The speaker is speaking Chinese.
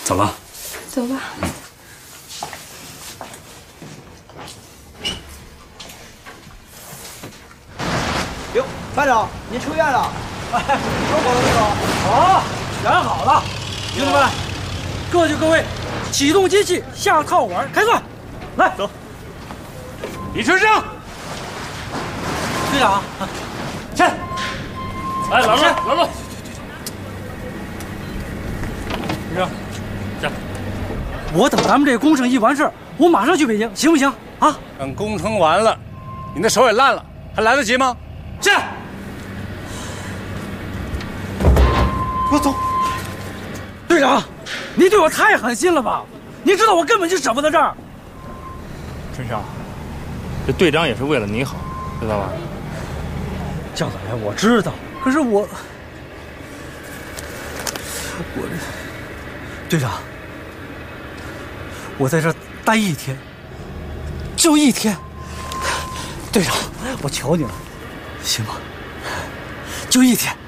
走了。 走吧。 哟，班长，您出院了？哎，有好了没有？ 好，选好了，兄弟们，各就各位，启动机器，下套管，开算。来，走。 李春生， 队长， 去。哎，老陆，老陆，队长，去。 我等咱们这工程一完事儿，我马上去北京，行不行？啊？ 等工程完了，你那手也烂了，还来得及吗？去。 我走。队长，你对我太狠心了吧？你知道我根本就舍不得这儿。 春生，这队长也是为了你好，知道吧？ 江子来，我知道，可是我队长，我在这儿待一天，就一天。队长，我求你了，行吗？就一天。